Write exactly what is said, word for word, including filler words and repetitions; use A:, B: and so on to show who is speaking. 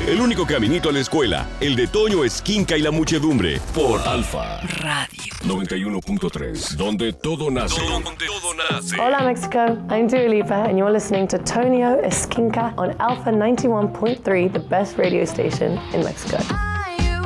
A: El único caminito a la escuela, el de Toño Esquinca y la muchedumbre, por Alfa
B: Radio
A: noventa y uno punto tres, donde todo nace. Donde todo nace.
C: Hola Mexico, I'm Dua Lipa and you're listening to Tonio Esquinca on Alpha ninety-one point three, the best radio station in Mexico.